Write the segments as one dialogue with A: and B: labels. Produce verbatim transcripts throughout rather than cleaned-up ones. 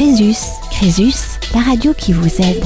A: Crésus. Crésus, la radio qui vous aide.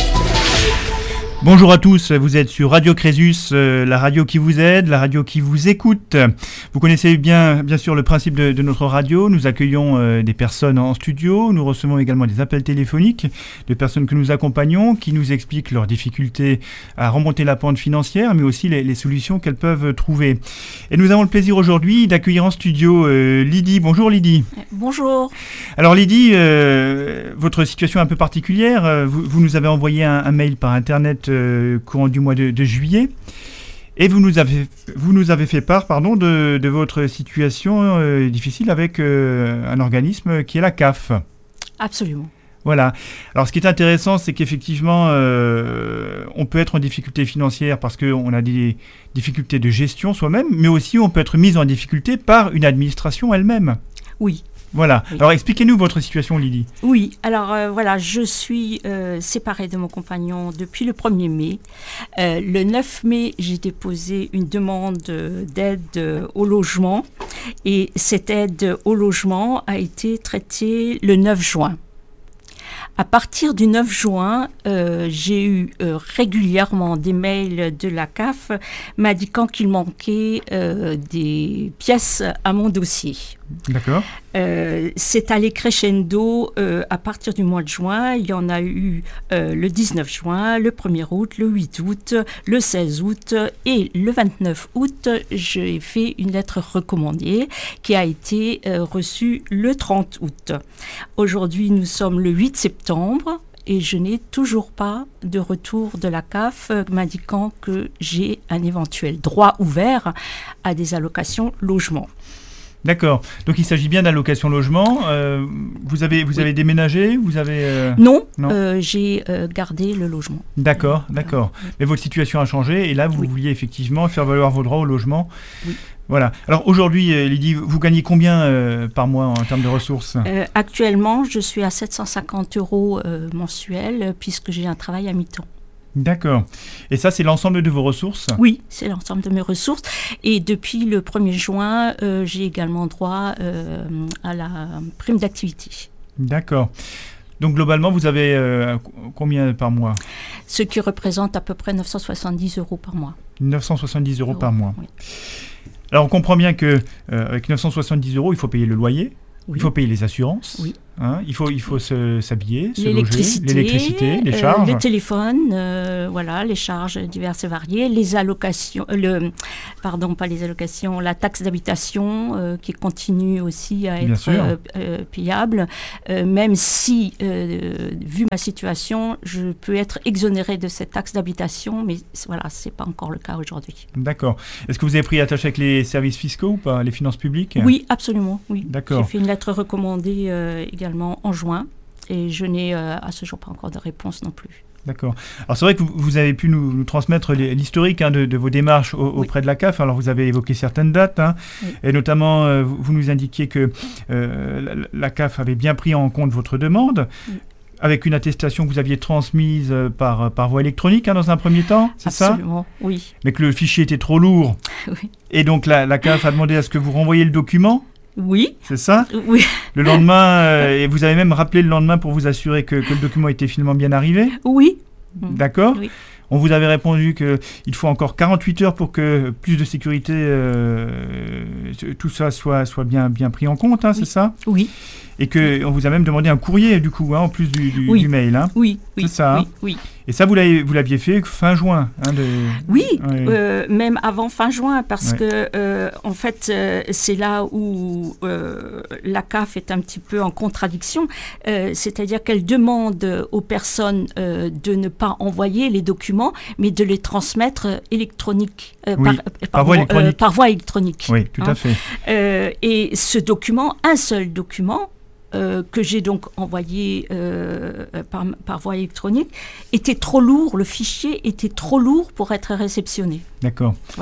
B: Bonjour à tous, vous êtes sur Radio Crésus, euh, la radio qui vous aide, la radio qui vous écoute. Vous connaissez bien, bien sûr le principe de, de notre radio. Nous accueillons euh, des personnes en studio. Nous recevons également des appels téléphoniques de personnes que nous accompagnons, qui nous expliquent leurs difficultés à remonter la pente financière, mais aussi les, les solutions qu'elles peuvent trouver. Et nous avons le plaisir aujourd'hui d'accueillir en studio euh, Lydie. Bonjour Lydie.
C: Bonjour.
B: Alors Lydie, euh, votre situation est un peu particulière. Vous, vous nous avez envoyé un, un mail par internet Euh, courant du mois de, de juillet, et vous nous avez, vous nous avez fait part pardon, de, de votre situation euh, difficile avec euh, un organisme qui est la C A F.
C: Absolument.
B: Voilà. Alors ce qui est intéressant, c'est qu'effectivement, euh, on peut être en difficulté financière parce qu'on a des difficultés de gestion soi-même, mais aussi on peut être mis en difficulté par une administration elle-même.
C: Oui.
B: Voilà. Oui. Alors expliquez-nous votre situation, Lydie.
C: Oui, alors euh, voilà, je suis euh, séparée de mon compagnon depuis le premier mai. Euh, le neuf mai, j'ai déposé une demande d'aide au logement et cette aide au logement a été traitée le neuf juin. À partir du neuf juin, euh, j'ai eu euh, régulièrement des mails de la C A F m'indiquant qu'il manquait euh, des pièces à mon dossier.
B: D'accord.
C: Euh, c'est allé crescendo euh, à partir du mois de juin. Il y en a eu euh, le dix-neuf juin, le premier août, le huit août, le seize août et le vingt-neuf août. J'ai fait une lettre recommandée qui a été euh, reçue le trente août. Aujourd'hui, nous sommes le huit septembre. Et je n'ai toujours pas de retour de la C A F euh, m'indiquant que j'ai un éventuel droit ouvert à des allocations logement.
B: D'accord. Donc il s'agit bien d'allocation logement. Euh, vous avez, vous oui. avez déménagé vous avez, euh...
C: Non, non. Euh, j'ai euh, gardé le logement.
B: D'accord, d'accord. Voilà. Mais votre situation a changé et là, vous oui. vouliez effectivement faire valoir vos droits au logement. Oui. Voilà. Alors aujourd'hui, euh, Lydie, vous gagnez combien euh, par mois en termes de ressources ?
C: euh, Actuellement, je suis à sept cent cinquante euros euh, mensuels puisque j'ai un travail à mi-temps.
B: D'accord. Et ça, c'est l'ensemble de vos ressources ?
C: Oui, c'est l'ensemble de mes ressources. Et depuis le premier juin, euh, j'ai également droit euh, à la prime d'activité. D'accord.
B: Donc globalement, vous avez euh, combien par mois ?
C: Ce qui représente à peu près neuf cent soixante-dix euros par mois.
B: neuf cent soixante-dix euros
C: oh,
B: par mois.
C: Oui.
B: Alors on comprend bien qu'avec euh, neuf cent soixante-dix euros, il faut payer le loyer, oui. il faut payer les assurances, oui. hein, il faut, il faut se, s'habiller, se
C: l'électricité,
B: loger, l'électricité, les charges.
C: Euh, les téléphones, euh, voilà, les charges diverses et variées, les allocations, euh, le, pardon, pas les allocations, la taxe d'habitation euh, qui continue aussi à être euh, euh, payable, euh, même si, euh, vu ma situation, je peux être exonérée de cette taxe d'habitation, mais voilà, c'est pas encore le cas aujourd'hui.
B: D'accord. Est-ce que vous avez pris attache avec les services fiscaux ou pas, les finances publiques ?
C: Oui, absolument, oui.
B: D'accord.
C: J'ai fait une lettre recommandée euh, également en juin et je n'ai euh, à ce jour pas encore de réponse non plus.
B: D'accord. Alors c'est vrai que vous, vous avez pu nous, nous transmettre les, l'historique hein, de, de vos démarches au, oui. auprès de la C A F. Alors vous avez évoqué certaines dates hein, oui. et notamment euh, vous, vous nous indiquiez que euh, la, la C A F avait bien pris en compte votre demande. Oui. Avec une attestation que vous aviez transmise par, par voie électronique hein, dans un premier temps, c'est ça ?
C: Absolument, oui.
B: Mais que le fichier était trop lourd.
C: Oui.
B: Et donc la, la C A F a demandé à ce que vous renvoyiez le document ?
C: Oui.
B: C'est ça ?
C: Oui.
B: Le lendemain, euh, et vous avez même rappelé le lendemain pour vous assurer que, que le document était finalement bien arrivé ?
C: Oui.
B: D'accord ?
C: Oui.
B: On vous avait répondu qu'il faut encore quarante-huit heures pour que plus de sécurité, euh, tout ça soit, soit bien, bien pris en compte, hein,
C: oui.
B: c'est ça ?
C: Oui.
B: Et qu'on vous a même demandé un courrier, du coup, hein, en plus du, du,
C: oui.
B: du mail. Hein.
C: Oui, oui.
B: C'est ça.
C: Oui,
B: hein.
C: oui.
B: Et ça, vous, l'avez, vous l'aviez fait fin juin. Hein, de...
C: Oui,
B: ouais.
C: euh, même avant fin juin, parce
B: ouais.
C: que, euh, en fait, euh, c'est là où euh, la C A F est un petit peu en contradiction. Euh, c'est-à-dire qu'elle demande aux personnes euh, de ne pas envoyer les documents, mais de les transmettre électronique, euh,
B: oui.
C: par,
B: par,
C: par,
B: voie électronique.
C: Euh, par voie électronique.
B: Oui, tout hein. à fait.
C: Euh, et ce document, un seul document, Euh, que j'ai donc envoyé euh, par, par voie électronique, était trop lourd, le fichier était trop lourd pour être réceptionné.
B: D'accord.
C: Voilà.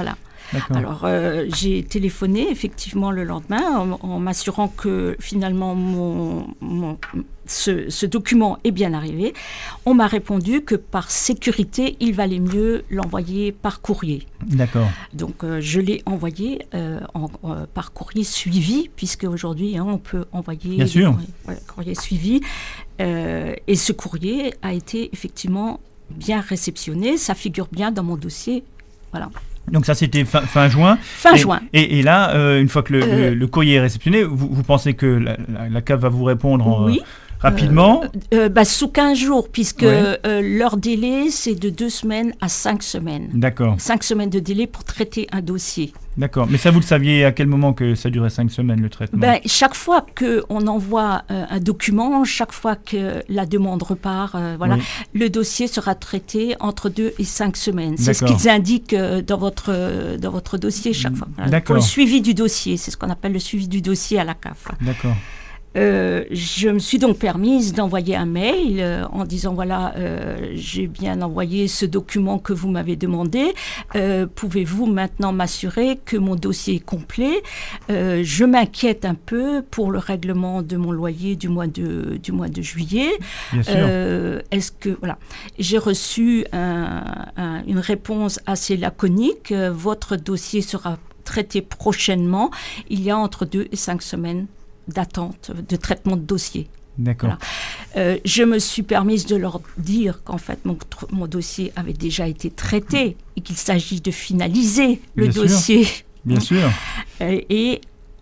B: D'accord.
C: Alors, euh, j'ai téléphoné effectivement le lendemain en, en m'assurant que finalement mon, mon, ce, ce document est bien arrivé. On m'a répondu que par sécurité, il valait mieux l'envoyer par courrier.
B: D'accord.
C: Donc, euh, je l'ai envoyé euh, en, euh, par courrier suivi, puisque aujourd'hui, hein, on peut envoyer
B: Bien sûr.
C: courrier, ouais, courrier suivi. Euh, et ce courrier a été effectivement bien réceptionné. Ça figure bien dans mon dossier. Voilà.
B: Donc ça, c'était fin, fin juin.
C: Fin
B: et,
C: juin.
B: Et, et là, euh, une fois que le,
C: Euh,
B: le, le courrier est réceptionné, vous, vous pensez que la, la, la C A F va vous répondre en,
C: Oui.
B: rapidement
C: euh, euh, bah, Sous quinze jours, puisque
B: Ouais.
C: euh, leur délai, c'est de deux semaines à cinq semaines.
B: D'accord,
C: Cinq semaines de délai pour traiter un dossier.
B: d'accord. Mais ça, vous le saviez à quel moment que ça durait cinq semaines, le traitement?
C: Ben, chaque fois qu'on envoie euh, un document, chaque fois que la demande repart, euh, voilà,
B: Oui.
C: le dossier sera traité entre deux et cinq semaines. C'est ce
B: D'accord.
C: qu'ils indiquent euh, dans, votre, euh, dans votre dossier chaque fois. Voilà.
B: D'accord.
C: Pour le suivi du dossier, c'est ce qu'on appelle le suivi du dossier à la C A F.
B: D'accord.
C: Euh, je me suis donc permise d'envoyer un mail euh, en disant voilà, euh, j'ai bien envoyé ce document que vous m'avez demandé. Euh, pouvez-vous maintenant m'assurer que mon dossier est complet? Euh, Je m'inquiète un peu pour le règlement de mon loyer du mois de, du mois de juillet.
B: Bien sûr.
C: Euh, est-ce que voilà, j'ai reçu un, un, une réponse assez laconique. Euh, votre dossier sera traité prochainement. Il y a entre deux et cinq semaines d'attente, de traitement de dossier.
B: D'accord.
C: Voilà. Euh, je me suis permise de leur dire qu'en fait, mon, tr- mon dossier avait déjà été traité et qu'il s'agit de finaliser le
B: Bien sûr.
C: dossier.
B: Bien sûr.
C: Euh, et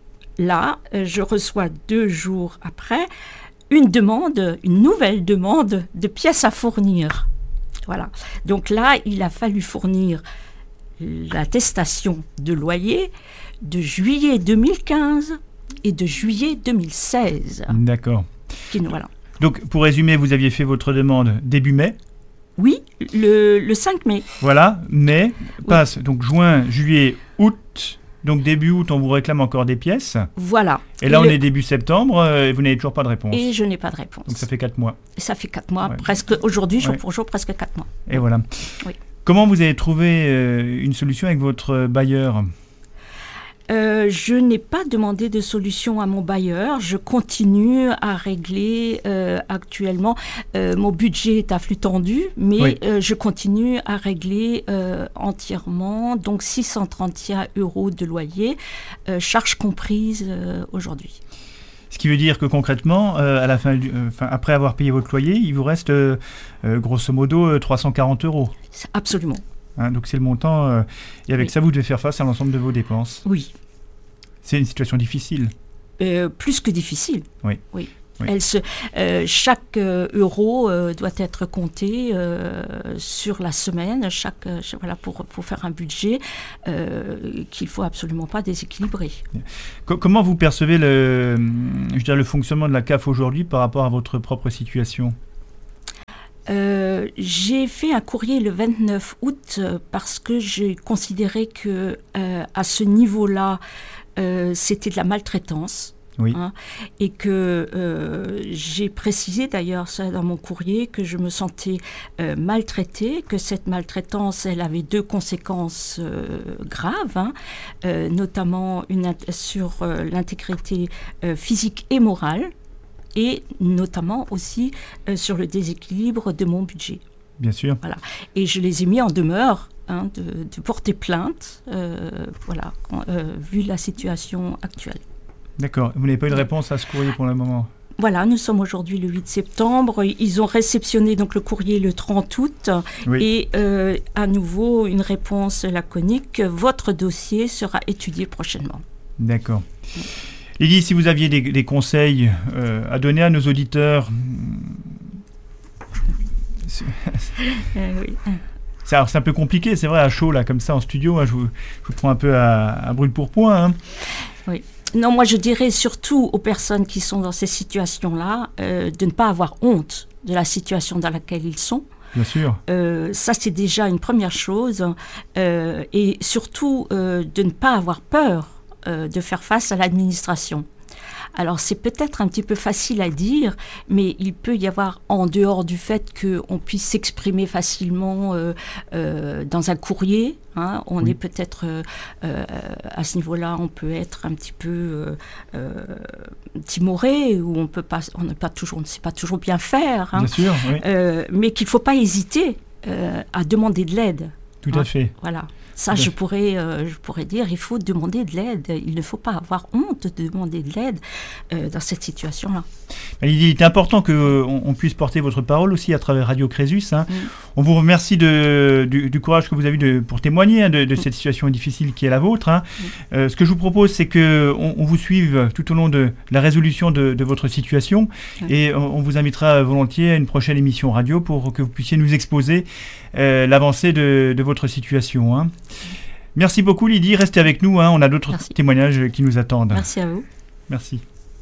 C: là, euh, je reçois deux jours après une demande, une nouvelle demande de pièces à fournir. Voilà. Donc là, il a fallu fournir l'attestation de loyer de juillet deux mille quinze et de juillet deux mille seize.
B: D'accord.
C: Qui, voilà.
B: Donc, pour résumer, vous aviez fait votre demande début mai.
C: Oui, le, le cinq mai.
B: Voilà, mai passe. Donc, juin, juillet, août. Donc, début août, on vous réclame encore des pièces.
C: Voilà.
B: Et là,
C: Le-
B: on est début septembre euh, et vous n'avez toujours pas de réponse.
C: Et je n'ai pas de réponse.
B: Donc, ça fait quatre mois.
C: Ça fait quatre mois,
B: Ouais.
C: presque aujourd'hui, jour
B: Ouais.
C: pour jour, presque quatre mois.
B: Et voilà.
C: Oui.
B: Comment vous avez trouvé euh, une solution avec votre bailleur?
C: Euh, je n'ai pas demandé de solution à mon bailleur. Je continue à régler euh, actuellement. Euh, mon budget est à flux tendu, mais
B: Oui.
C: euh, je continue à régler euh, entièrement. Donc six cent trente et un euros de loyer, euh, charges comprises euh, aujourd'hui.
B: Ce qui veut dire que concrètement, euh, à la fin du, euh, fin, après avoir payé votre loyer, il vous reste euh, euh, grosso modo euh, trois cent quarante euros.
C: C'est absolument.
B: Hein, donc c'est le montant. euh, et avec
C: Oui.
B: ça, vous devez faire face à l'ensemble de vos dépenses.
C: Oui.
B: C'est une situation difficile.
C: Euh, plus que difficile.
B: Oui.
C: Oui.
B: Oui.
C: Elle se, euh, chaque euh, euro euh, doit être compté euh, sur la semaine, chaque, euh, voilà, pour, pour faire un budget euh, qu'il ne faut absolument pas déséquilibrer.
B: Co- comment vous percevez le, je veux dire, le fonctionnement de la C A F aujourd'hui par rapport à votre propre situation?
C: Euh, j'ai fait un courrier le vingt-neuf août euh, parce que j'ai considéré que euh, à ce niveau-là, euh, c'était de la maltraitance.
B: Oui.
C: Hein, et que euh, j'ai précisé d'ailleurs ça dans mon courrier, que je me sentais euh, maltraitée, que cette maltraitance, elle avait deux conséquences euh, graves, hein, euh, notamment une int- sur euh, l'intégrité euh, physique et morale, et notamment aussi euh, sur le déséquilibre de mon budget.
B: Bien sûr.
C: Voilà. Et je les ai mis en demeure hein, de, de porter plainte, euh, voilà, euh, vu la situation actuelle.
B: D'accord. Vous n'avez pas eu de réponse à ce courrier pour le moment?
C: Voilà, nous sommes aujourd'hui le huit septembre. Ils ont réceptionné donc le courrier le trente août
B: Oui.
C: et euh, à nouveau une réponse laconique. Votre dossier sera étudié prochainement.
B: D'accord. Lydie, si vous aviez des, des conseils euh, à donner à nos auditeurs, c'est,
C: Euh, oui.
B: c'est, alors, c'est un peu compliqué, c'est vrai, à chaud, là, comme ça, en studio, hein, je, vous, je vous prends un peu à, à brûle pour point. Hein.
C: Non, moi je dirais surtout aux personnes qui sont dans ces situations-là euh, de ne pas avoir honte de la situation dans laquelle ils sont.
B: Bien sûr.
C: Euh, ça, c'est déjà une première chose. Euh, et surtout, euh, de ne pas avoir peur euh, de faire face à l'administration. Alors c'est peut-être un petit peu facile à dire, mais il peut y avoir, en dehors du fait qu'on puisse s'exprimer facilement euh, euh, dans un courrier, hein, on oui. est peut-être euh, euh, à ce niveau-là, on peut être un petit peu euh, euh, timoré, ou on peut pas, on n'est pas toujours, on ne sait pas toujours bien faire. Hein,
B: bien sûr, oui.
C: euh, mais qu'il ne faut pas hésiter euh, à demander de l'aide.
B: Tout
C: hein,
B: à fait.
C: Voilà. Ça, je pourrais, euh, je pourrais dire, il faut demander de l'aide. Il ne faut pas avoir honte de demander de l'aide euh, dans cette situation-là.
B: Il est important qu'on on puisse porter votre parole aussi à travers Radio Crésus. Hein. Mm. On vous remercie de, du, du courage que vous avez eu de, pour témoigner hein, de, de mm. cette situation difficile qui est la vôtre. Hein. Mm. Euh, ce que je vous propose, c'est qu'on on vous suive tout au long de la résolution de, de votre situation. Mm. Et on, on vous invitera volontiers à une prochaine émission radio pour que vous puissiez nous exposer euh, l'avancée de, de votre situation. Hein. Merci beaucoup Lydie, restez avec nous, hein. On a d'autres Merci. témoignages qui nous attendent.
C: Merci à vous.
B: Merci.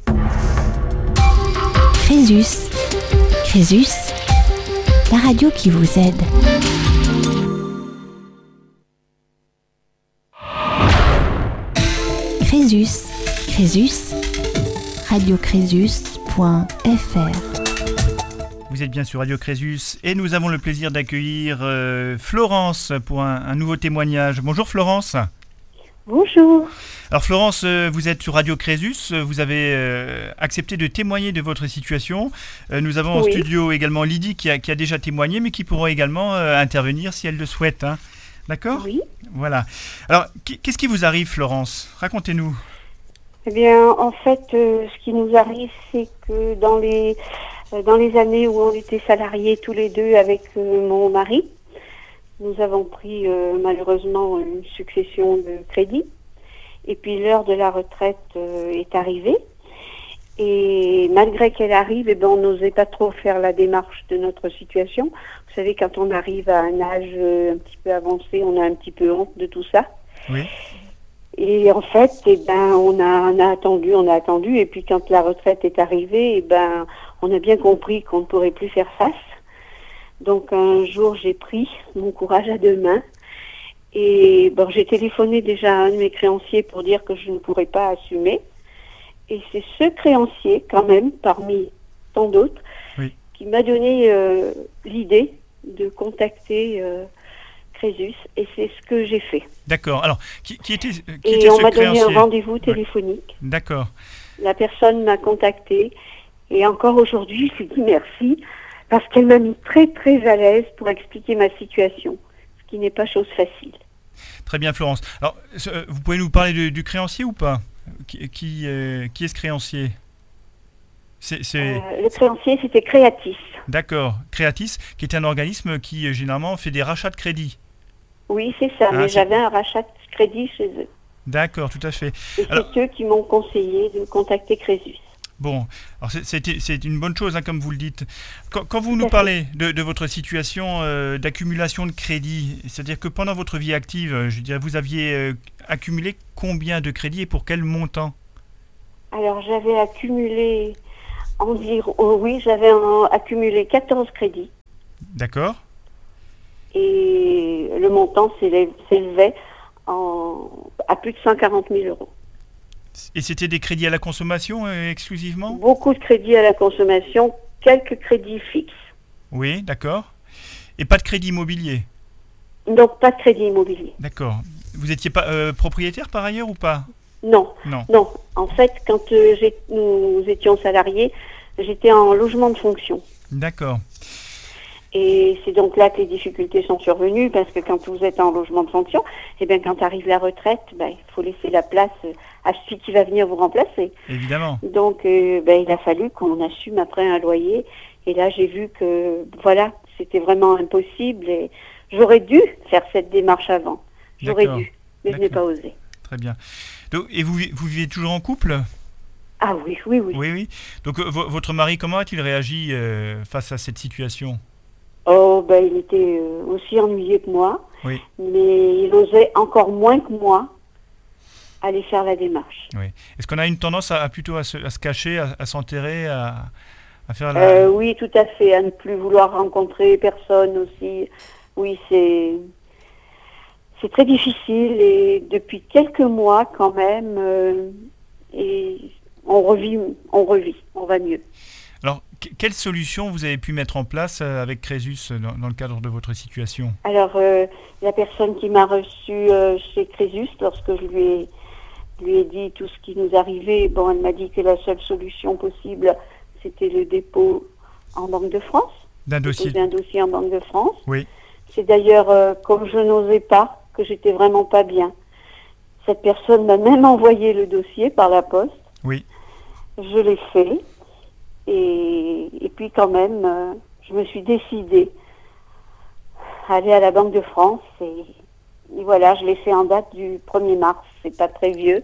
A: Crésus, Crésus, la radio qui vous aide. Crésus, Crésus, radiocrésus point f r.
B: Vous êtes bien sur Radio Crésus et nous avons le plaisir d'accueillir euh, Florence pour un, un nouveau témoignage. Bonjour Florence.
D: Bonjour.
B: Alors Florence, euh, vous êtes sur Radio Crésus, vous avez euh, accepté de témoigner de votre situation. Euh, nous avons oui. en studio également Lydie qui a, qui a déjà témoigné mais qui pourra également euh, intervenir si elle le souhaite. Hein. D'accord ?
D: Oui.
B: Voilà. Alors qu'est-ce qui vous arrive Florence ? Racontez-nous.
D: Eh bien en fait euh, ce qui nous arrive c'est que dans les... Dans les années où on était salariés tous les deux avec euh, mon mari, nous avons pris euh, malheureusement une succession de crédits. Et puis l'heure de la retraite euh, est arrivée. Et malgré qu'elle arrive, eh ben, on n'osait pas trop faire la démarche de notre situation. Vous savez, quand on arrive à un âge euh, un petit peu avancé, on a un petit peu honte de tout ça.
B: Oui.
D: Et en fait, eh ben, on a, on a attendu, on a attendu. Et puis quand la retraite est arrivée, eh ben, on a bien compris qu'on ne pourrait plus faire face. Donc un jour, j'ai pris mon courage à deux mains. Et bon, j'ai téléphoné déjà à un de mes créanciers pour dire que je ne pourrais pas assumer. Et c'est ce créancier, quand même, parmi tant d'autres, oui. qui m'a donné euh, l'idée de contacter euh, Crésus. Et c'est ce que j'ai fait.
B: D'accord. Alors, qui, qui était, qui
D: et
B: était
D: on
B: ce
D: m'a
B: créancier ?
D: donné un rendez-vous téléphonique.
B: Ouais. D'accord.
D: La personne m'a contacté. Et encore aujourd'hui, je lui dis merci parce qu'elle m'a mis très très à l'aise pour expliquer ma situation, ce qui n'est pas chose facile.
B: Très bien Florence. Alors, vous pouvez nous parler de, du créancier ou pas ? Qui, qui, euh, qui est ce créancier ? c'est, c'est...
D: Euh, Le créancier, c'était Créatis.
B: D'accord. Créatis, qui est un organisme qui, généralement, fait des rachats de crédit.
D: Oui, c'est ça, ah, mais c'est... j'avais un rachat de crédit chez eux.
B: D'accord, tout à fait.
D: Et alors... c'est eux qui m'ont conseillé de contacter Crésus.
B: Bon, alors c'est, c'est, c'est une bonne chose, hein, comme vous le dites. Quand, quand vous nous parlez de, de votre situation euh, d'accumulation de crédit, c'est-à-dire que pendant votre vie active, je dirais, vous aviez euh, accumulé combien de crédits et pour quel montant ?
D: Alors, j'avais accumulé environ, oh oui, j'avais en, accumulé quatorze crédits.
B: D'accord.
D: Et le montant s'élevait en, à plus de cent quarante mille euros.
B: Et c'était des crédits à la consommation euh, exclusivement ?
D: Beaucoup de crédits à la consommation, quelques crédits fixes.
B: Oui, d'accord. Et pas de crédit immobilier ?
D: Donc pas de crédit immobilier.
B: D'accord. Vous n'étiez pas euh, propriétaire par ailleurs ou pas ?
D: Non.
B: Non.
D: Non. En fait, quand euh, j'ai, nous étions salariés, j'étais en logement de fonction.
B: D'accord.
D: Et c'est donc là que les difficultés sont survenues, parce que quand vous êtes en logement de fonction, eh bien, quand arrive la retraite, ben, il faut laisser la place à celui qui va venir vous remplacer.
B: Évidemment.
D: Donc, euh, ben, il a fallu qu'on assume après un loyer. Et là, j'ai vu que, voilà, c'était vraiment impossible. Et j'aurais dû faire cette démarche avant. J'aurais
B: D'accord.
D: dû, mais
B: D'accord.
D: je n'ai pas osé.
B: Très bien. Donc, et vous, vous vivez toujours en couple ?
D: Ah oui, oui, oui.
B: Oui, oui. Donc, euh, v- votre mari, comment a-t-il réagi euh, face à cette situation ?
D: Oh, ben, il était euh, aussi ennuyé que moi,
B: oui.
D: Mais il osait encore moins que moi aller faire la démarche.
B: Oui. Est-ce qu'on a une tendance à, à plutôt à se, à se cacher, à, à s'enterrer, à, à faire la...
D: Euh, oui, tout à fait, à ne plus vouloir rencontrer personne aussi. Oui, c'est, c'est très difficile et depuis quelques mois quand même, euh, et on revit, on revit, on va mieux.
B: Alors, que- quelle solution vous avez pu mettre en place euh, avec Crésus euh, dans, dans le cadre de votre situation?
D: Alors, euh, la personne qui m'a reçue euh, chez Crésus, lorsque je lui ai, lui ai dit tout ce qui nous arrivait, bon, elle m'a dit que la seule solution possible, c'était le dépôt en Banque de France.
B: D'un dossier?
D: Déposer un dossier en Banque de France.
B: Oui.
D: C'est d'ailleurs, euh, comme je n'osais pas, que j'étais vraiment pas bien. Cette personne m'a même envoyé le dossier par la poste.
B: Oui.
D: Je l'ai fait. Et, et puis quand même, euh, je me suis décidée à aller à la Banque de France. Et, et voilà, je l'ai fait en date du premier mars. C'est pas très vieux.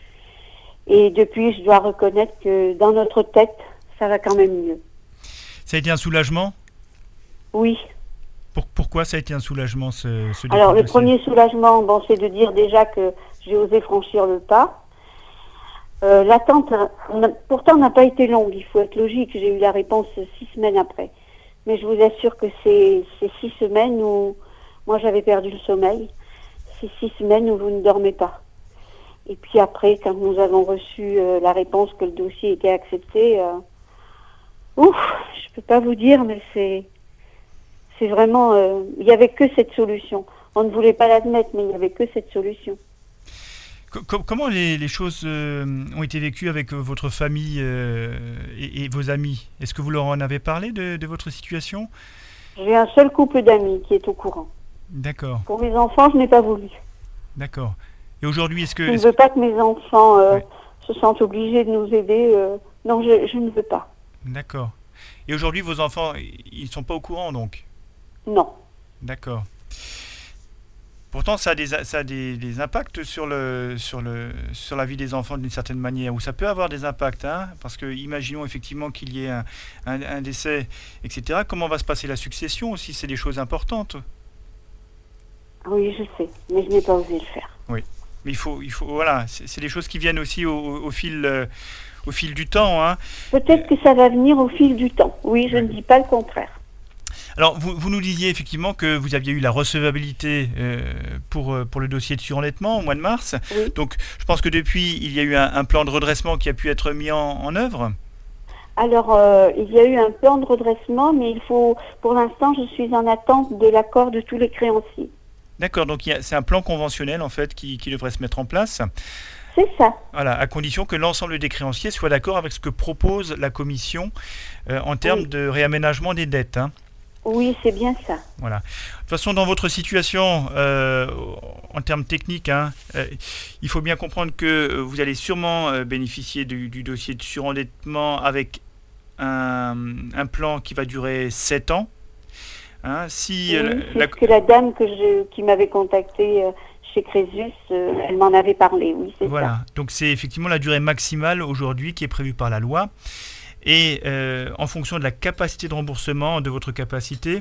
D: Et depuis, je dois reconnaître que dans notre tête, ça va quand même mieux.
B: Ça a été un soulagement?
D: Oui.
B: Pour- pourquoi ça a été un soulagement, ce, ce dépôt
D: Alors,
B: de
D: le
B: dossier?
D: premier soulagement, bon, c'est de dire déjà que j'ai osé franchir le pas. Euh, L'attente, n'a- pourtant, n'a pas été longue. Il faut être logique. J'ai eu la réponse six semaines après. Mais je vous assure que c'est c'est six semaines où moi j'avais perdu le sommeil. C'est six semaines où vous ne dormez pas. Et puis après, quand nous avons reçu euh, la réponse que le dossier était accepté, euh, ouf, je peux pas vous dire, mais c'est c'est vraiment, euh, il y avait que cette solution. On ne voulait pas l'admettre, mais il n'y avait que cette solution.
B: Co- co- comment les, les choses euh, ont été vécues avec euh, votre famille euh, et, et vos amis? Est-ce que vous leur en avez parlé de, de votre situation?
D: J'ai un seul couple d'amis qui est au courant.
B: D'accord,
D: Pour mes enfants, je n'ai pas voulu.
B: d'accord. Et aujourd'hui, est-ce que...
D: Je ne
B: est-ce
D: veux pas que mes enfants euh,
B: Ouais.
D: se sentent obligés de nous aider. euh, non, je, je ne veux pas.
B: D'accord. Et aujourd'hui, vos enfants, ils ne sont pas au courant, donc?
D: Non.
B: D'accord. Pourtant, ça a des, ça a des, des impacts sur, le, sur, le, sur la vie des enfants d'une certaine manière, ou ça peut avoir des impacts, hein, parce que imaginons effectivement qu'il y ait un, un, un décès, et cetera. Comment va se passer la succession aussi? C'est des choses importantes.
D: Oui, je sais, mais je n'ai pas osé le faire.
B: Mais il faut, il faut voilà, c'est c'est des choses qui viennent aussi au, au, au fil, euh, au fil du temps, hein.
D: Peut-être que ça va venir au fil du temps. Oui, je
B: Ouais.
D: ne dis pas le contraire.
B: Alors, vous, vous nous disiez effectivement que vous aviez eu la recevabilité euh, pour, euh, pour le dossier de surendettement au mois de mars.
D: Oui.
B: Donc, je pense que depuis, il y a eu un, un plan de redressement qui a pu être mis en, en œuvre.
D: Alors, euh, il y a eu un plan de redressement, mais il faut, pour l'instant, je suis en attente de l'accord de tous les créanciers.
B: D'accord, donc il y a- c'est un plan conventionnel en fait qui, qui devrait se mettre en place.
D: C'est ça.
B: Voilà, à condition que l'ensemble des créanciers soient d'accord avec ce que propose la commission euh, en termes
D: Oui.
B: de réaménagement des dettes, hein.
D: Oui, c'est bien ça.
B: Voilà. De toute façon, dans votre situation, euh, en termes techniques, hein, euh, il faut bien comprendre que euh, vous allez sûrement euh, bénéficier du, du dossier de surendettement avec un, un plan qui va durer sept ans. Hein, si
D: Oui,
B: euh,
D: c'est
B: la-
D: ce que la dame que je, qui m'avait contactée euh, chez Crésus, euh, elle m'en avait parlé. Oui, c'est ça.
B: Voilà, donc c'est effectivement la durée maximale aujourd'hui qui est prévue par la loi. Et euh, en fonction de la capacité de remboursement, de votre capacité,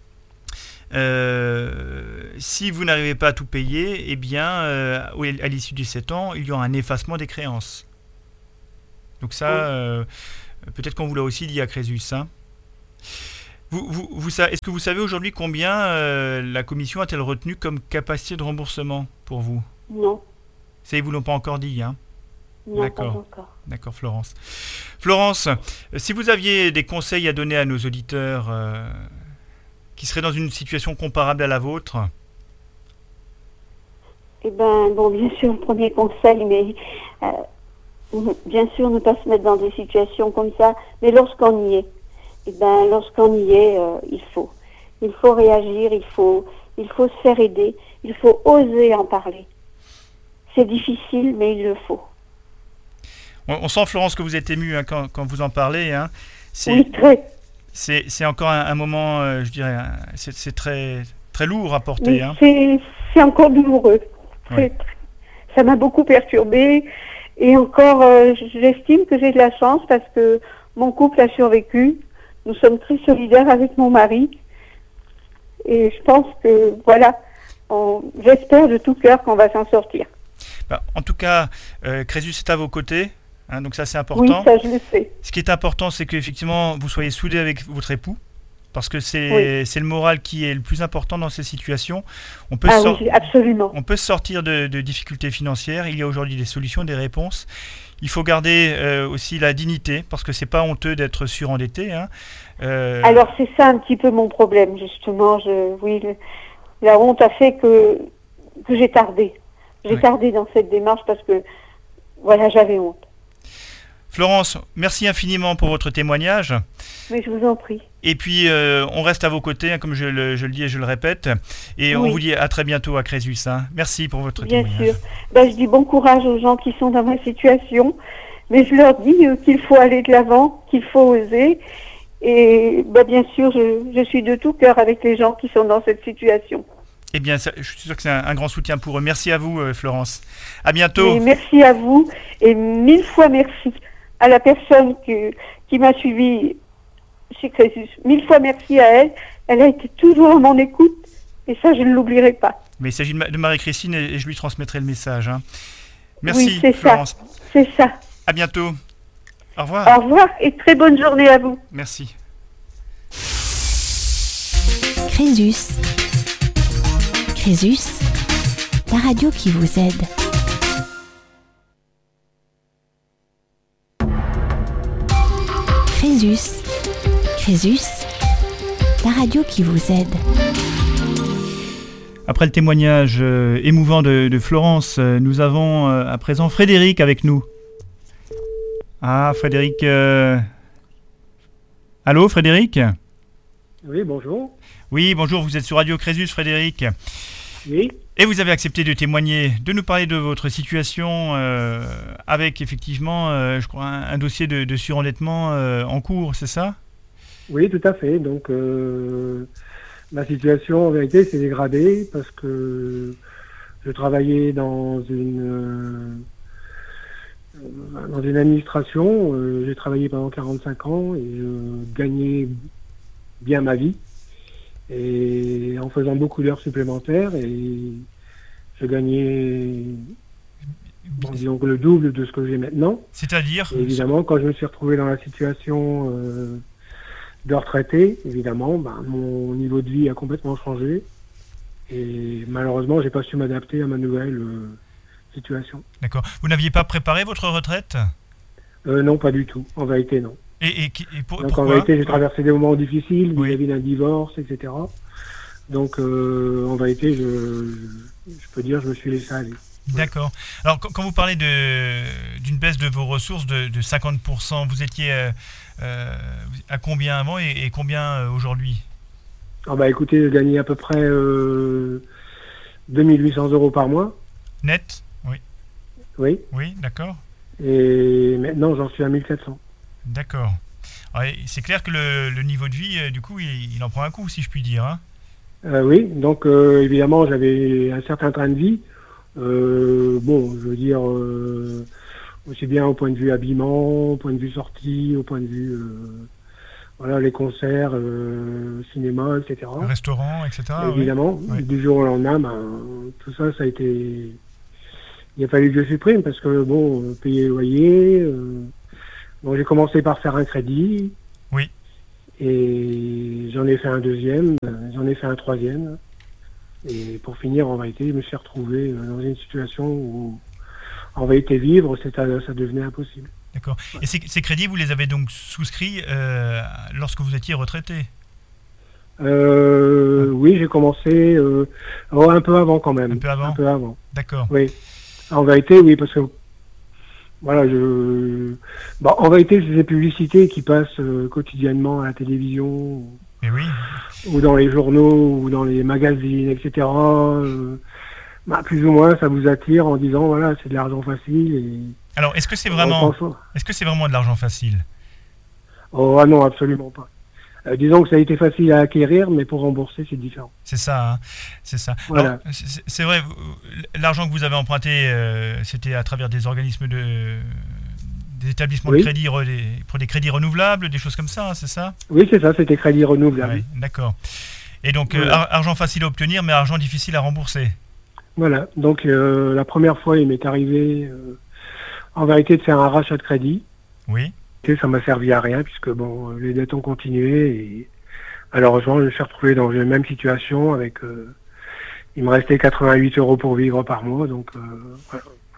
B: euh, si vous n'arrivez pas à tout payer, eh bien, euh, au- à l'issue des sept ans, il y aura un effacement des créances. Donc ça,
D: Oui.
B: euh, peut-être qu'on vous l'a aussi dit à Crésus, hein. Vous, vous, vous sa- Est-ce que vous savez aujourd'hui combien euh, la commission a-t-elle retenu comme capacité de remboursement pour vous?
D: Non,
B: Ça, ils ne vous l'ont pas encore dit, hein.
D: non, pas
B: D'accord.
D: encore.
B: D'accord, Florence. Florence, euh, si vous aviez des conseils à donner à nos auditeurs euh, qui seraient dans une situation comparable à la vôtre,
D: Eh ben, bon, bien sûr, le premier conseil, mais euh, bien sûr, ne pas se mettre dans des situations comme ça. Mais lorsqu'on y est, eh ben, lorsqu'on y est, euh, il faut, il faut réagir, il faut, il faut se faire aider, il faut oser en parler. C'est difficile, mais il le faut.
B: on, on sent, Florence, que vous êtes émue hein, quand, quand vous en parlez, hein. C'est
D: Oui, très.
B: c'est- c'est encore un, un moment, euh, je dirais, un- c'est c'est très, très lourd à porter,
D: Oui,
B: hein.
D: c'est, c'est encore douloureux. Très,
B: Ouais.
D: très. Ça m'a beaucoup perturbée. Et encore, euh, j'estime que j'ai de la chance parce que mon couple a survécu. Nous sommes très solidaires avec mon mari. Et je pense que, voilà, on- j'espère de tout cœur qu'on va s'en sortir.
B: Bah, en tout cas, euh, Crésus est à vos côtés, hein, donc ça c'est important.
D: Oui, ça je le sais.
B: Ce qui est important, c'est qu'effectivement, vous soyez soudés avec votre époux, parce que c'est c'est le moral qui est le plus important dans ces situations. On peut,
D: Ah
B: sor-
D: oui, absolument.
B: on peut sortir de, de difficultés financières. Il y a aujourd'hui des solutions, des réponses. il faut garder euh, aussi la dignité, parce que c'est pas honteux d'être surendetté. Hein. Euh...
D: Alors c'est ça un petit peu mon problème, justement. Je, oui, le, la honte a fait que, que j'ai tardé. J'ai ouais. tardé dans cette démarche parce que, voilà, j'avais honte.
B: Florence, merci infiniment pour votre témoignage.
D: Mais je vous en prie.
B: Et puis, euh, on reste à vos côtés, hein, comme je le, je le dis et je le répète. Et oui. on vous dit à très bientôt à Crésus. Hein. Merci pour votre
D: Bien
B: témoignage.
D: Bien sûr. Ben, je dis bon courage aux gens qui sont dans ma situation. Mais je leur dis euh, qu'il faut aller de l'avant, qu'il faut oser. Et ben, bien sûr, je, je suis de tout cœur avec les gens qui sont dans cette situation.
B: Eh bien, ça, je suis sûr que c'est un, un grand soutien pour eux. Merci à vous, euh, Florence. À bientôt.
D: Et merci à vous. Et mille fois merci à la personne que, qui m'a suivie chez Crésus. Mille fois merci à elle. Elle a été toujours à mon écoute. Et ça, je ne l'oublierai pas.
B: Mais il s'agit de Marie-Christine et je lui transmettrai le message. Hein. Merci,
D: oui, c'est
B: Florence.
D: Ça. C'est ça.
B: À bientôt. Au revoir.
D: Au revoir et très bonne journée à vous.
B: Merci.
A: Crésus. Crésus, la radio qui vous aide. Crésus. Crésus, la radio qui vous aide.
B: Après le témoignage euh, émouvant de, de Florence, euh, nous avons euh, à présent Frédéric avec nous. Ah, Frédéric. Euh... Allô, Frédéric ?
E: Oui, bonjour.
B: Oui, bonjour, vous êtes sur Radio Crésus, Frédéric.
E: Oui.
B: Et vous avez accepté de témoigner, de nous parler de votre situation euh, avec effectivement, euh, je crois, un, un dossier de, de surendettement euh, en cours, c'est ça ?
E: Oui, tout à fait. Donc, euh, ma situation, en vérité, s'est dégradée parce que je travaillais dans une, euh, dans une administration. Euh, j'ai travaillé pendant quarante-cinq ans et je gagnais bien ma vie. Et en faisant beaucoup d'heures supplémentaires, et je gagnais bon, disons, le double de ce que j'ai maintenant.
B: C'est-à-dire ?
E: Et évidemment, quand je me suis retrouvé dans la situation euh, de retraité, évidemment, ben, mon niveau de vie a complètement changé. Et malheureusement, j'ai pas su m'adapter à ma nouvelle euh, situation.
B: D'accord. Vous n'aviez pas préparé votre retraite ?
E: euh, Non, pas du tout. En vérité, non.
B: Et, et, et pour,
E: Donc
B: pourquoi ?
E: en vérité, j'ai traversé des moments difficiles
B: Oui.
E: vis-à-vis d'un divorce, et cetera. Donc euh, en vérité, je, je, je peux dire, je me suis laissé aller.
B: D'accord. Alors quand, quand vous parlez de, d'une baisse de vos ressources de, de cinquante pour cent, vous étiez euh, euh, à combien avant et, et combien euh, aujourd'hui ?
E: Ah bah écoutez, je gagnais à peu près euh, deux mille huit cents euros par mois.
B: Net ? Oui.
E: Oui.
B: Oui, d'accord.
E: Et maintenant, j'en suis à mille quatre cents.
B: D'accord. Alors, c'est clair que le, le niveau de vie, euh, du coup, il, il en prend un coup, si je puis dire. Hein.
E: Euh, oui, donc euh, évidemment, j'avais un certain train de vie. Euh, bon, je veux dire, euh, aussi bien au point de vue habillement, au point de vue sortie, au point de vue, euh, voilà, les concerts, euh, cinéma, et cetera.
B: Le restaurant, et cetera.
E: Évidemment,
B: oui.
E: Du jour au lendemain, ben, tout ça, ça a été... Il a fallu que je supprime parce que, bon, payer le loyer... Euh... Bon, j'ai commencé par faire un crédit.
B: Oui.
E: Et j'en ai fait un deuxième, j'en ai fait un troisième. Et pour finir, en vérité, je me suis retrouvé dans une situation où, en vérité, vivre, ça devenait impossible.
B: D'accord. Et ces, ces crédits, vous les avez donc souscrits euh, lorsque vous étiez retraité ?
E: euh, ah. Oui, j'ai commencé euh, oh, un peu avant quand même.
B: Un peu avant ?
E: Un peu avant.
B: D'accord.
E: Oui. En vérité, oui, parce que voilà, je. Bon, en vérité, c'est des publicités qui passent euh, quotidiennement à la télévision,
B: Mais oui.
E: ou dans les journaux, ou dans les magazines, et cetera. Euh, bah, plus ou moins, ça vous attire en disant voilà, c'est de l'argent facile. Et...
B: Alors, est-ce que c'est vraiment, est-ce que c'est vraiment de l'argent facile ?
E: Oh ah non, absolument pas. Euh, disons que ça a été facile à acquérir, mais pour rembourser, c'est différent.
B: C'est ça, hein, c'est ça.
E: Voilà.
B: Alors, c'est, c'est vrai, l'argent que vous avez emprunté, euh, c'était à travers des organismes de, des établissements
E: oui.
B: de crédit, re, des, pour des crédits renouvelables, des choses comme ça, hein, c'est ça ?
E: Oui, c'est ça, c'était crédit renouvelable.
B: Ouais, d'accord. Et donc,
E: voilà.
B: euh, argent facile à obtenir, mais argent difficile à rembourser.
E: Voilà. Donc, euh, la première fois, il m'est arrivé, euh, en vérité, de faire un rachat de crédit.
B: Oui.
E: Ça m'a servi à rien puisque bon, les dettes ont continué et malheureusement je me suis retrouvé dans la même situation avec euh, il me restait quatre-vingt-huit euros pour vivre par mois, donc euh, voilà.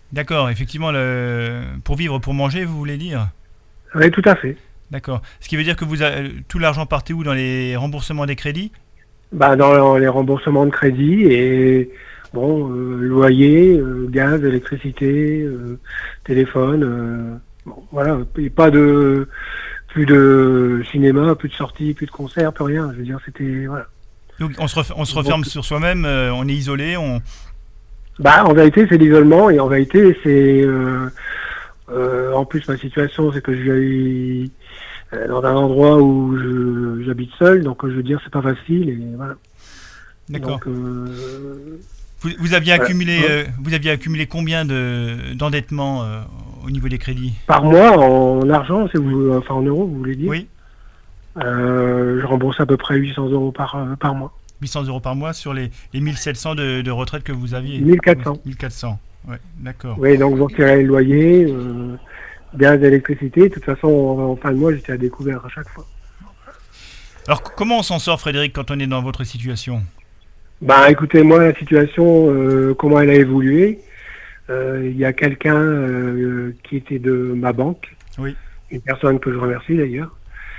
B: D'accord, effectivement, le... pour vivre, pour manger, vous voulez dire?
E: Oui, tout à fait.
B: D'accord. Ce qui veut dire que vous a... tout l'argent partait où? Dans les remboursements des crédits?
E: Bah, dans les remboursements de crédit et bon, euh, loyer, euh, gaz, électricité, euh, téléphone, euh, bon, voilà, et pas de plus de cinéma, plus de sorties, plus de concerts, plus rien. Je veux dire, c'était voilà.
B: Donc on se, ref... on se referme Donc, sur soi-même, euh, on est isolé, on.
E: Bah, en vérité, c'est l'isolement et en vérité, c'est euh, euh, en plus ma situation, c'est que je vis dans un endroit où je, j'habite seul, donc je veux dire, c'est pas facile et voilà.
B: D'accord.
E: Donc, euh,
B: vous, vous aviez
E: voilà.
B: accumulé, euh, vous aviez accumulé combien de d'endettement euh, au niveau des crédits?
E: Par mois, en argent, c'est vous, enfin en euros, vous voulez dire?
B: Oui.
E: Euh, je rembourse à peu près huit cents euros par par mois.
B: huit cents euros par mois sur les, les mille sept cents de, de retraite que vous aviez.
E: mille quatre cents.
B: mille quatre cents. Ouais, d'accord.
E: Oui, donc vous retirez le loyer, euh, gaz, électricité. De toute façon, en, en fin de mois, j'étais à découvert à chaque fois.
B: Alors, comment on s'en sort, Frédéric, quand on est dans votre situation?
E: Bah, écoutez, moi, la situation, euh, comment elle a évolué, euh, il y a quelqu'un euh, qui était de ma banque,
B: oui.
E: Une personne que je remercie d'ailleurs,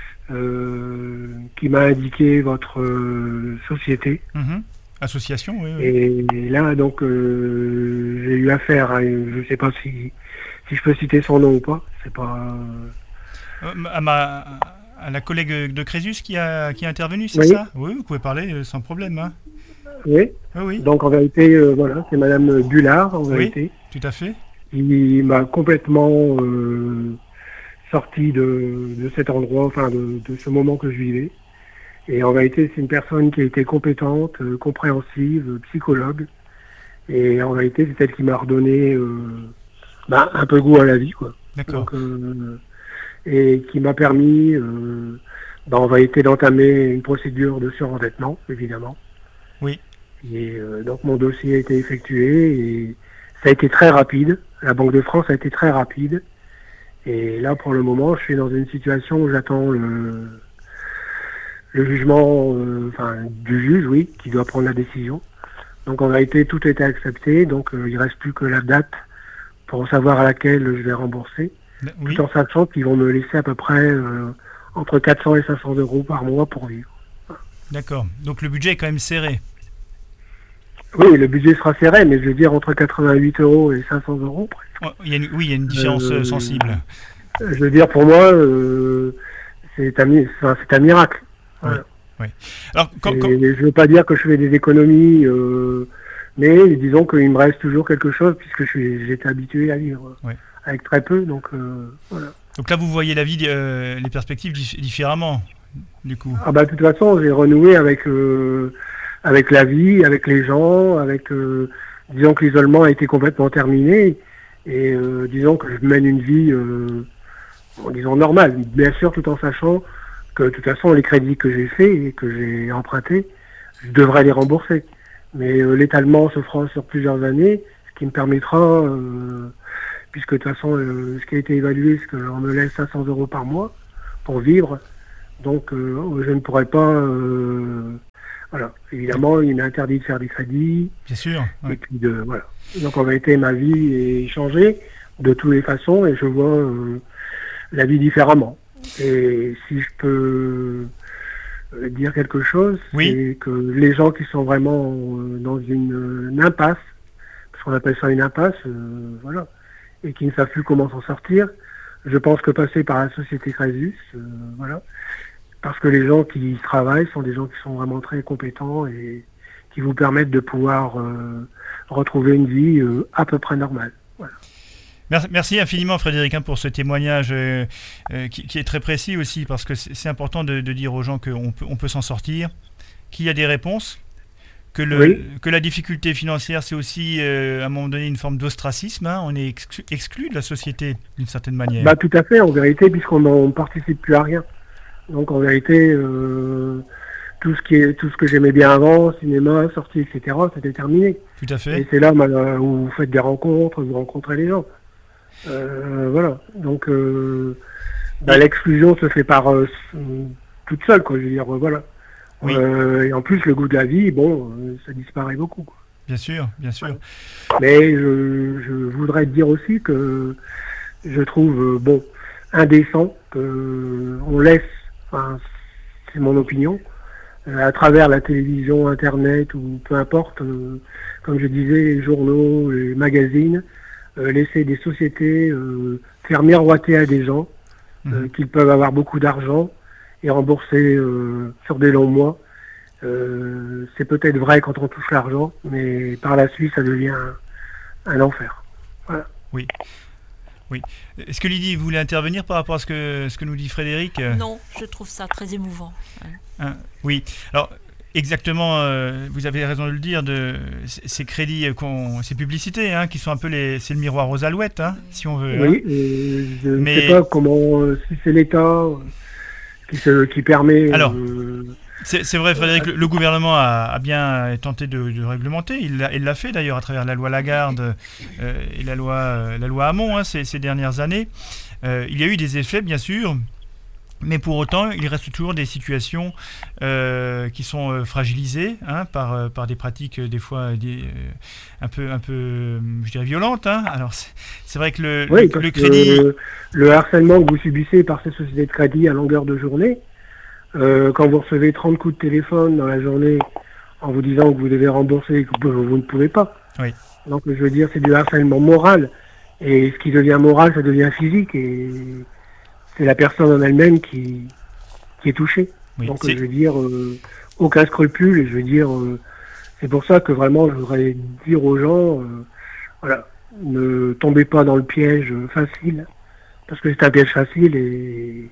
E: euh, qui m'a indiqué votre euh, société.
B: Mmh. Association, oui, oui.
E: Et là, donc, euh, j'ai eu affaire à, je ne sais pas si, si je peux citer son nom ou pas, c'est pas...
B: Euh, à, ma, à la collègue de Crésus qui a, qui a intervenu, c'est
E: oui.
B: ça? Oui, vous pouvez parler euh, sans problème. Hein.
E: Oui.
B: oui, oui.
E: Donc, en vérité, euh, voilà, c'est Madame Bullard, en
B: oui,
E: vérité.
B: Tout à fait.
E: Il m'a complètement euh, sorti de, de cet endroit, enfin, de, de ce moment que je vivais. Et en réalité, c'est une personne qui a été compétente, euh, compréhensive, euh, psychologue. Et en réalité, c'est elle qui m'a redonné euh, bah, un peu goût à la vie, quoi.
B: D'accord.
E: Donc, euh, et qui m'a permis, euh, bah, en réalité, d'entamer une procédure de surendettement, évidemment.
B: Oui.
E: Et euh, donc, mon dossier a été effectué et ça a été très rapide. La Banque de France a été très rapide. Et là, pour le moment, je suis dans une situation où j'attends le... le jugement euh, enfin, du juge, oui, qui doit prendre la décision. Donc en réalité, tout a été accepté, donc euh, il ne reste plus que la date pour savoir à laquelle je vais rembourser, oui. Tout en sachant qu'ils vont me laisser à peu près euh, entre quatre cents et cinq cents euros par mois pour vivre.
B: D'accord, donc le budget est quand même serré.
E: Oui, le budget sera serré, mais je veux dire entre quatre-vingt-huit euros et cinq cents euros presque.
B: Oh, il y a une, oui, il y a une différence euh, sensible.
E: Je veux dire, pour moi, euh, c'est un, enfin, c'est un miracle. Voilà.
B: Oui, oui. Alors, quand, quand...
E: Je ne veux pas dire que je fais des économies, euh, mais disons qu'il me reste toujours quelque chose puisque j'étais habitué à vivre oui. avec très peu. Donc, euh, voilà.
B: Donc là, vous voyez la vie, euh, les perspectives dif- différemment, du coup.
E: Ah bah, de toute façon, j'ai renoué avec, euh, avec la vie, avec les gens, avec euh, disons que l'isolement a été complètement terminé et euh, disons que je mène une vie, euh, disons normale, bien sûr, tout en sachant que de toute façon les crédits que j'ai faits et que j'ai empruntés, je devrais les rembourser. Mais euh, l'étalement se fera sur plusieurs années, ce qui me permettra, euh, puisque de toute façon euh, ce qui a été évalué, c'est qu'on me laisse cinq cents euros par mois pour vivre, donc euh, je ne pourrais pas... Euh, voilà, évidemment, il m'est interdit de faire des crédits.
B: Bien sûr. Ouais.
E: Et puis de voilà. Donc en vérité, ma vie est changée de toutes les façons et je vois euh, la vie différemment. Et si je peux dire quelque chose,
B: oui.
E: c'est que les gens qui sont vraiment dans une, une impasse, parce qu'on appelle ça une impasse, euh, voilà, et qui ne savent plus comment s'en sortir, je pense que passer par la société Crésus, euh, voilà, parce que les gens qui y travaillent sont des gens qui sont vraiment très compétents et qui vous permettent de pouvoir euh, retrouver une vie euh, à peu près normale. Voilà.
B: Merci infiniment Frédéric pour ce témoignage euh, euh, qui, qui est très précis aussi parce que c'est important de, de dire aux gens qu'on peut, on peut s'en sortir, qu'il y a des réponses, que, le, oui. que la difficulté financière c'est aussi euh, à un moment donné une forme d'ostracisme, hein, on est exclu, exclu de la société d'une certaine manière.
E: Bah, tout à fait en vérité puisqu'on ne participe plus à rien. Donc en vérité euh, tout ce qui est tout ce que j'aimais bien avant, cinéma, sortie, et cetera, c'était terminé.
B: Tout à fait.
E: Et c'est là où vous faites des rencontres, vous rencontrez les gens. Euh, voilà, donc euh, bah, l'exclusion se fait par euh, toute seule, quoi. Je veux dire, voilà.
B: Oui.
E: Euh, et en plus, le goût de la vie, bon, euh, ça disparaît beaucoup, quoi.
B: Bien sûr, bien sûr.
E: Mais je, je voudrais dire aussi que je trouve, bon, indécent qu'on laisse, enfin, c'est mon opinion, euh, à travers la télévision, Internet ou peu importe, euh, comme je disais, les journaux, les magazines, euh, laisser des sociétés euh, faire miroiter à des gens euh, mmh. qu'ils peuvent avoir beaucoup d'argent et rembourser euh, sur des longs mois. Euh, c'est peut-être vrai quand on touche l'argent, mais par la suite, ça devient un, un enfer. Voilà.
B: Oui. Oui. Est-ce que Lydie voulait intervenir par rapport à ce que, ce que nous dit Frédéric ?
C: Non, je trouve ça très émouvant. Ouais.
B: Hein, oui. Alors, exactement, euh, vous avez raison de le dire, de, ces crédits, ces publicités, hein, qui sont un peu les... C'est le miroir aux alouettes, hein, si on veut.
E: Oui,
B: hein.
E: et je ne Mais... sais pas comment... Si c'est l'État qui, se, qui permet...
B: Alors,
E: euh,
B: c'est, c'est vrai, Frédéric, le, le gouvernement a, a bien tenté de, de réglementer. Il l'a, il l'a fait d'ailleurs à travers la loi Lagarde euh, et la loi, euh, la loi Hamon hein, ces, ces dernières années. Euh, il y a eu des effets, bien sûr, mais pour autant, il reste toujours des situations euh, qui sont euh, fragilisées hein, par, euh, par des pratiques euh, des fois des, euh, un peu, un peu, je dirais violentes. Hein. Alors c'est, c'est vrai que le,
E: oui,
B: le, le crédit,
E: le, le harcèlement que vous subissez par ces sociétés de crédit à longueur de journée. Euh, quand vous recevez trente coups de téléphone dans la journée en vous disant que vous devez rembourser et que vous, vous ne pouvez pas.
B: Oui.
E: Donc je veux dire, c'est du harcèlement moral. Et ce qui devient moral, ça devient physique. Et c'est la personne en elle-même qui, qui est touchée. Oui, Donc c'est... je veux dire, euh, aucun scrupule. Et je veux dire, euh, c'est pour ça que vraiment, je voudrais dire aux gens, euh, voilà, ne tombez pas dans le piège facile. Parce que c'est un piège facile et...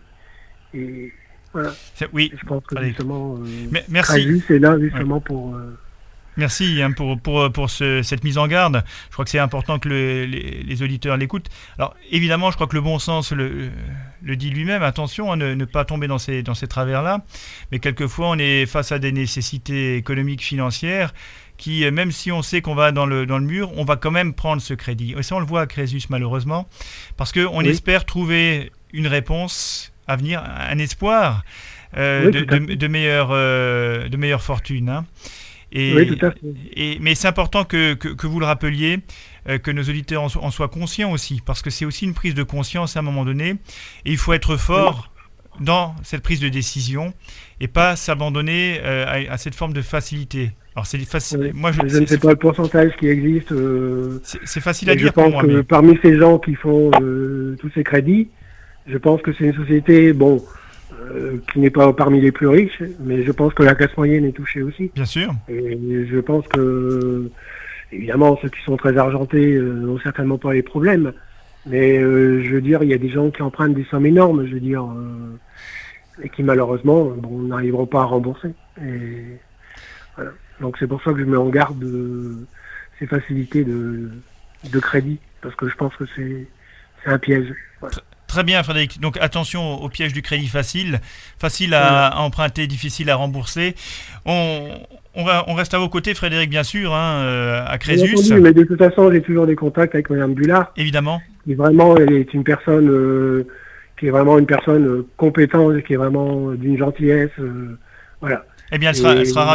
E: et Voilà.
B: Oui.
E: Je pense que Allez. justement, euh,
B: Mais, merci.
E: Crésus est là justement ouais. pour. Euh...
B: Merci hein, pour pour pour ce, cette mise en garde. Je crois que c'est important que le, les, les auditeurs l'écoutent. Alors évidemment, je crois que le bon sens le, le dit lui-même. Attention, hein, ne, ne pas tomber dans ces dans ces travers-là. Mais quelquefois, on est face à des nécessités économiques, financières, qui même si on sait qu'on va dans le dans le mur, on va quand même prendre ce crédit. Et ça, on le voit à Crésus malheureusement, parce que on oui. espère trouver une réponse à venir, un espoir euh, oui, de, de, de, meilleure, euh, de meilleure fortune. Hein. Et,
E: oui, tout à fait.
B: Et, mais c'est important que, que, que vous le rappeliez, euh, que nos auditeurs en, so- en soient conscients aussi, parce que c'est aussi une prise de conscience à un moment donné, et il faut être fort oui. dans cette prise de décision, et pas s'abandonner euh, à, à cette forme de facilité. Alors c'est facile.
E: Oui.
B: Moi, je,
E: je ne sais pas le pourcentage qui existe. Euh,
B: c'est, c'est facile à dire
E: je pense
B: pour moi.
E: Que
B: mais...
E: parmi ces gens qui font euh, tous ces crédits, je pense que c'est une société, bon, euh, qui n'est pas parmi les plus riches, mais je pense que la classe moyenne est touchée aussi.
B: Bien sûr.
E: Et je pense que, évidemment, ceux qui sont très argentés euh, n'ont certainement pas les problèmes. Mais euh, je veux dire, il y a des gens qui empruntent des sommes énormes, je veux dire, euh, et qui malheureusement, bon, n'arriveront pas à rembourser. Et voilà. Donc c'est pour ça que je mets en garde de ces facilités de, de crédit, parce que je pense que c'est, c'est un piège. Voilà.
B: Très bien, Frédéric. Donc attention au piège du crédit facile, facile à, à emprunter, difficile à rembourser. On, on, on reste à vos côtés, Frédéric, bien sûr, hein, euh, à Crésus.
E: Entendu, mais de toute façon, j'ai toujours des contacts avec Mme Bullard.
B: Évidemment.
E: Qui vraiment elle est une personne, euh, qui est vraiment une personne compétente, qui est vraiment d'une gentillesse, euh, voilà.
B: Eh bien, elle sera, elle sera ravie